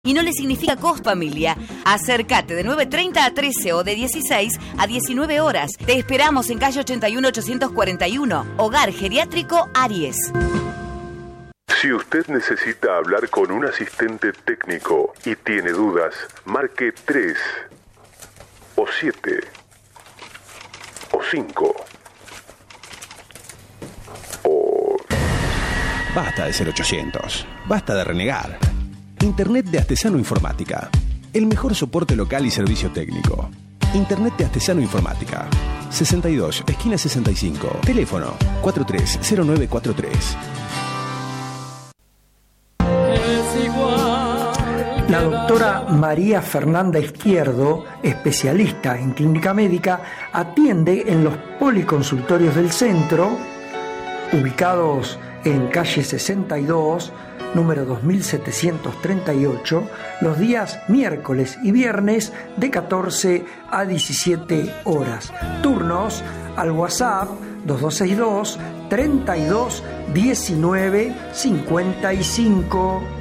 y no le significa costo familia. Acércate de 9:30 a 13 o de 16 a 19 horas. Te esperamos en calle 81 841, Hogar Geriátrico Aries. Si usted necesita hablar con un asistente técnico y tiene dudas, marque 3 o 7 o 5 o... Basta de ser 800. Basta de renegar. Internet de Astesano Informática. El mejor soporte local y servicio técnico. Internet de Astesano Informática. 62, esquina 65. Teléfono 430943. La doctora María Fernanda Izquierdo, especialista en clínica médica, atiende en los policonsultorios del centro, ubicados en calle 62, número 2738, los días miércoles y viernes de 14 a 17 horas. Turnos al WhatsApp 2262 32 19 55.